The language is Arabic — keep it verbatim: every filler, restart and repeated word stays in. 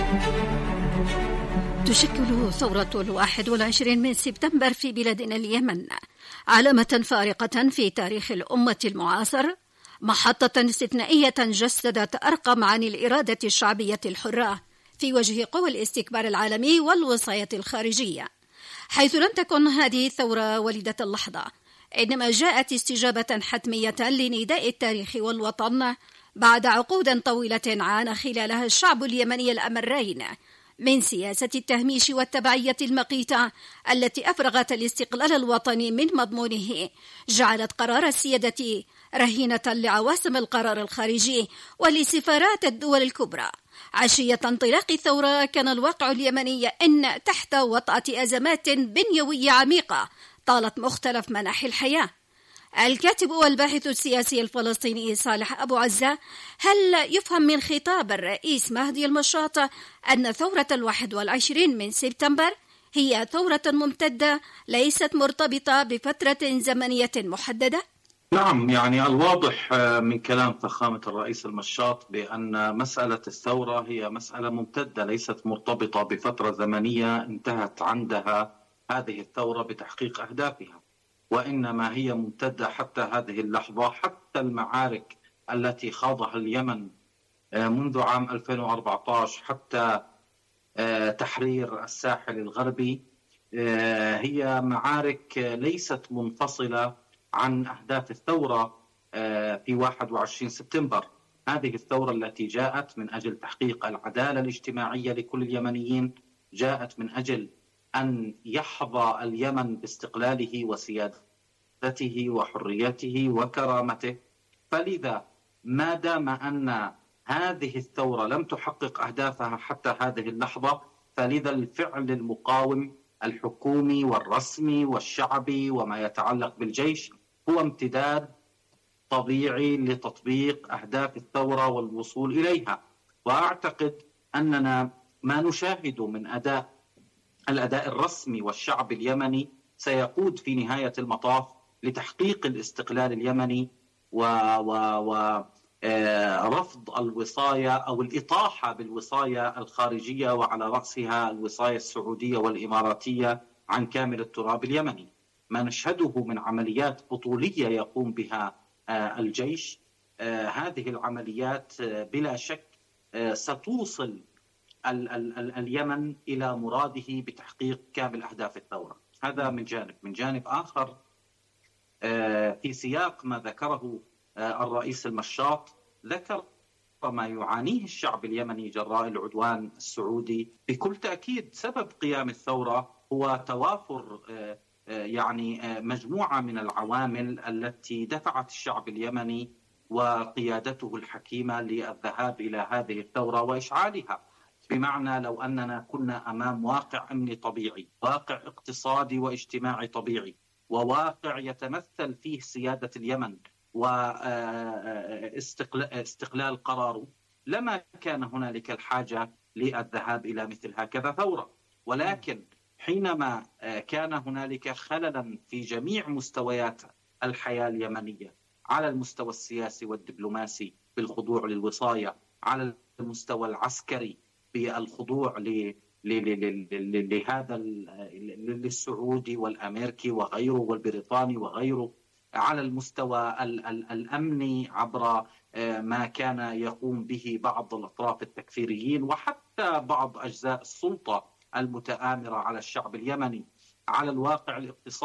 تشكل ثورة الواحد والعشرين من سبتمبر في بلادنا اليمن علامة فارقة في تاريخ الأمة المعاصر، محطة استثنائية جسدت أرقى معاني الإرادة الشعبية الحرة في وجه قوى الاستكبار العالمي والوصاية الخارجية، حيث لم تكن هذه الثورة وليدة اللحظة، إنما جاءت استجابة حتمية لنداء التاريخ والوطن بعد عقود طويلة عانى خلالها الشعب اليمني الأمرين من سياسة التهميش والتبعية المقيتة التي أفرغت الاستقلال الوطني من مضمونه، جعلت قرار السيادة رهينة لعواسم القرار الخارجي ولسفارات الدول الكبرى. عشية انطلاق الثورة كان الواقع اليمني إن تحت وطأة أزمات بنيوية عميقة طالت مختلف مناحي الحياة. الكاتب والباحث السياسي الفلسطيني صالح أبو عزة: هل يفهم من خطاب الرئيس مهدي المشاط أن ثورة الواحد والعشرين من سبتمبر هي ثورة ممتدة ليست مرتبطة بفترة زمنية محددة؟ نعم، يعني الواضح من كلام فخامة الرئيس المشاط بأن مسألة الثورة هي مسألة ممتدة ليست مرتبطة بفترة زمنية انتهت عندها هذه الثورة بتحقيق أهدافها، وإنما هي ممتدة حتى هذه اللحظة، حتى المعارك التي خاضها اليمن منذ عام ألفين وأربعة عشر حتى تحرير الساحل الغربي هي معارك ليست منفصلة عن أهداف الثورة في واحد وعشرين سبتمبر. هذه الثورة التي جاءت من أجل تحقيق العدالة الاجتماعية لكل اليمنيين، جاءت من أجل أن يحظى اليمن باستقلاله وسيادته وحريته وكرامته. فلذا ما دام أن هذه الثورة لم تحقق أهدافها حتى هذه اللحظة، فلذا الفعل المقاوم الحكومي والرسمي والشعبي وما يتعلق بالجيش هو امتداد طبيعي لتطبيق أهداف الثورة والوصول إليها. وأعتقد أننا ما نشاهد من أداء الأداء الرسمي والشعب اليمني سيقود في نهاية المطاف لتحقيق الاستقلال اليمني ورفض الوصاية أو الإطاحة بالوصاية الخارجية، وعلى رأسها الوصاية السعودية والإماراتية عن كامل التراب اليمني. ما نشهده من عمليات بطولية يقوم بها الجيش، هذه العمليات بلا شك ستوصل اليمن إلى مراده بتحقيق كامل أهداف الثورة. هذا من جانب. من جانب آخر، في سياق ما ذكره الرئيس المشاط، ذكر ما يعانيه الشعب اليمني جراء العدوان السعودي. بكل تأكيد سبب قيام الثورة هو توافر يعني مجموعة من العوامل التي دفعت الشعب اليمني وقيادته الحكيمة للذهاب إلى هذه الثورة وإشعالها. بمعنى لو أننا كنا أمام واقع أمني طبيعي، واقع اقتصادي واجتماعي طبيعي، وواقع يتمثل فيه سيادة اليمن واستقلال قراره، لما كان هنالك الحاجة للذهاب إلى مثل هكذا ثورة. ولكن حينما كان هنالك خللا في جميع مستويات الحياة اليمنية، على المستوى السياسي والدبلوماسي بالخضوع للوصاية، على المستوى العسكري بالخضوع لهذا للسعودي والأمريكي وغيره والبريطاني وغيره، على المستوى الأمني عبر ما كان يقوم به بعض الأطراف التكفيريين وحتى بعض أجزاء السلطة المتآمرة على الشعب اليمني، على الواقع الاقتصادي